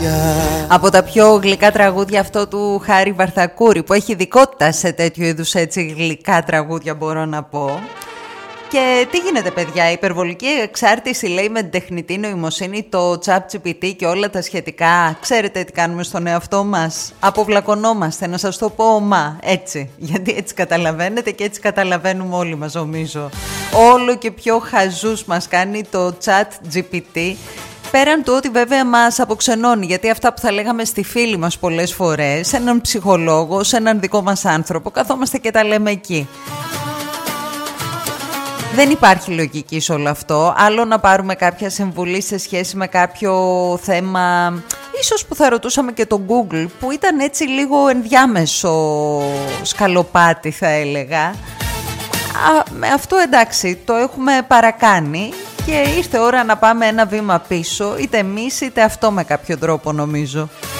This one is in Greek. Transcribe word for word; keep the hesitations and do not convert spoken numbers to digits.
Από τα πιο γλυκά τραγούδια αυτό του Χάρη Βαρθακούρη, που έχει ειδικότητα σε τέτοιου είδους έτσι γλυκά τραγούδια, μπορώ να πω. Και τι γίνεται, παιδιά, η υπερβολική εξάρτηση, λέει, με την τεχνητή νοημοσύνη, το ChatGPT και όλα τα σχετικά. Ξέρετε τι κάνουμε στον εαυτό μας? Αποβλακωνόμαστε, να σας το πω ομά, έτσι. Γιατί έτσι καταλαβαίνετε και έτσι καταλαβαίνουμε όλοι μας, νομίζω. Όλο και πιο χαζούς μας κάνει το ChatGPT. Πέραν του ότι βέβαια μας αποξενώνει, γιατί αυτά που θα λέγαμε στη φίλη μας πολλές φορές, σε έναν ψυχολόγο, σε έναν δικό μας άνθρωπο, καθόμαστε και τα λέμε εκεί. Δεν υπάρχει λογική σε όλο αυτό. Άλλο να πάρουμε κάποια συμβουλή σε σχέση με κάποιο θέμα, ίσως που θα ρωτούσαμε και το Google, που ήταν έτσι λίγο ενδιάμεσο σκαλοπάτι, θα έλεγα. Α, με αυτό εντάξει, το έχουμε παρακάνει και ήρθε ώρα να πάμε ένα βήμα πίσω, είτε εμείς είτε αυτό με κάποιο τρόπο, νομίζω.